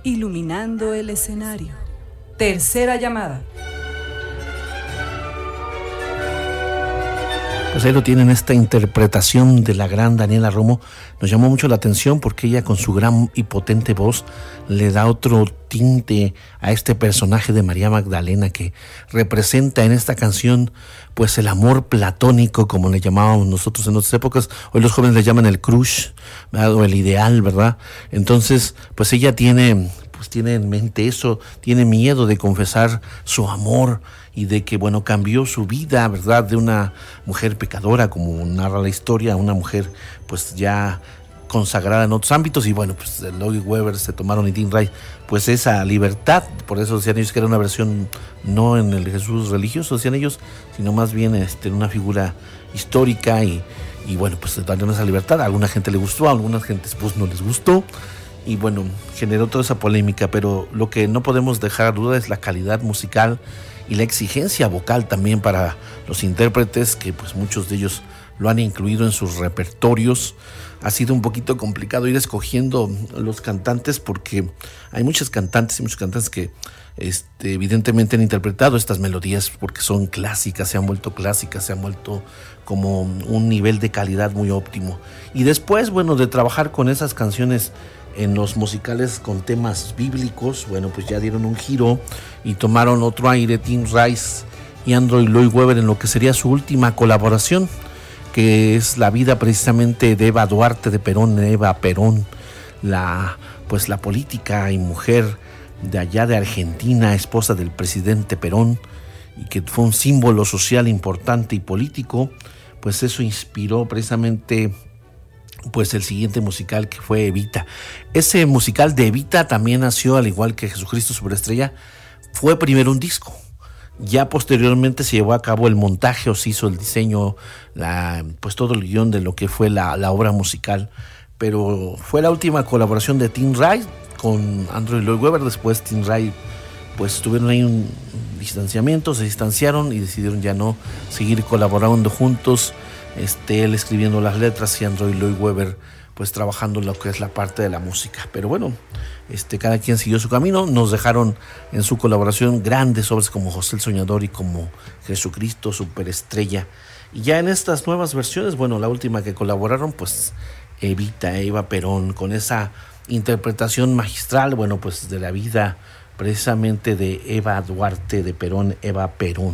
Iluminando el escenario. Tercera llamada. Pues ahí lo tienen, esta interpretación de la gran Daniela Romo. Nos llamó mucho la atención porque ella con su gran y potente voz le da otro tinte a este personaje de María Magdalena, que representa en esta canción pues el amor platónico, como le llamábamos nosotros en otras épocas. Hoy los jóvenes le llaman el crush, ¿verdad? O el ideal, ¿verdad? Entonces pues ella tiene en mente eso, tiene miedo de confesar su amor y de que, bueno, cambió su vida, ¿verdad? De una mujer pecadora, como narra la historia, a una mujer pues ya consagrada en otros ámbitos. Y bueno, pues Lloyd Webber se tomaron y Tim Rice pues esa libertad. Por eso decían ellos que era una versión no en el Jesús religioso, decían ellos, sino más bien en una figura histórica y bueno, pues darle esa libertad. A alguna gente le gustó, a algunas gentes pues no les gustó. Y bueno, generó toda esa polémica, pero lo que no podemos dejar a duda es la calidad musical y la exigencia vocal también para los intérpretes, que pues muchos de ellos lo han incluido en sus repertorios. Ha sido un poquito complicado ir escogiendo los cantantes porque hay muchas cantantes y muchos cantantes que evidentemente han interpretado estas melodías porque son clásicas, se han vuelto como un nivel de calidad muy óptimo. Y después, bueno, de trabajar con esas canciones en los musicales con temas bíblicos, bueno, pues ya dieron un giro y tomaron otro aire, Tim Rice y Andrew Lloyd Webber, en lo que sería su última colaboración, que es la vida precisamente de Eva Duarte de Perón, Eva Perón, la política y mujer de allá de Argentina, esposa del presidente Perón, y que fue un símbolo social importante y político. Pues eso inspiró precisamente pues el siguiente musical, que fue Evita. Ese musical de Evita también nació, al igual que Jesucristo Superestrella, fue primero un disco. Ya posteriormente se llevó a cabo el montaje o se hizo el diseño, pues todo el guión de lo que fue la obra musical. Pero fue la última colaboración de Tim Rice con Andrew Lloyd Webber. Después Tim Rice pues tuvieron ahí un distanciamiento, se distanciaron y decidieron ya no seguir colaborando juntos. Él escribiendo las letras y Andrew Lloyd Webber pues trabajando lo que es la parte de la música. Pero bueno, cada quien siguió su camino. Nos dejaron en su colaboración grandes obras como José el Soñador y como Jesucristo Superestrella. Y ya en estas nuevas versiones, bueno, la última que colaboraron pues Evita, Eva Perón, con esa interpretación magistral, bueno, pues de la vida precisamente de Eva Duarte de Perón, Eva Perón.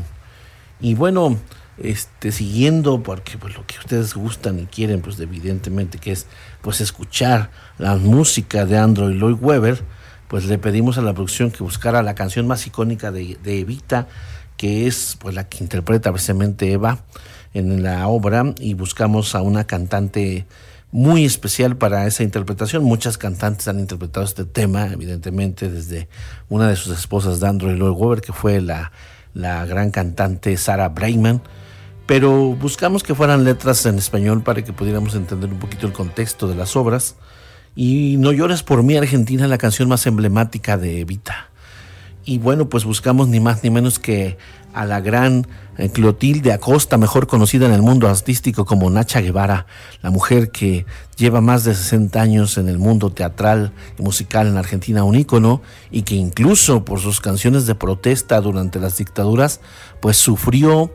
Y bueno, siguiendo, porque pues lo que ustedes gustan y quieren, pues evidentemente que es pues escuchar la música de Andrew Lloyd Webber, pues le pedimos a la producción que buscara la canción más icónica de Evita, que es pues la que interpreta precisamente Eva en la obra, y buscamos a una cantante muy especial para esa interpretación. Muchas cantantes han interpretado este tema, evidentemente, desde una de sus esposas de Andrew Lloyd Webber, que fue la gran cantante Sarah Brightman, pero buscamos que fueran letras en español para que pudiéramos entender un poquito el contexto de las obras. Y No llores por mí, Argentina, la canción más emblemática de Evita. Y bueno, pues buscamos ni más ni menos que a la gran Clotilde Acosta, mejor conocida en el mundo artístico como Nacha Guevara, la mujer que lleva más de 60 años en el mundo teatral y musical en Argentina, un ícono, y que incluso por sus canciones de protesta durante las dictaduras, pues sufrió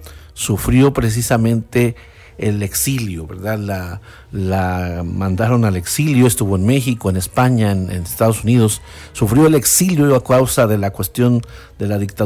precisamente el exilio, ¿verdad? La mandaron al exilio, estuvo en México, en España, en Estados Unidos, sufrió el exilio a causa de la cuestión de la dictadura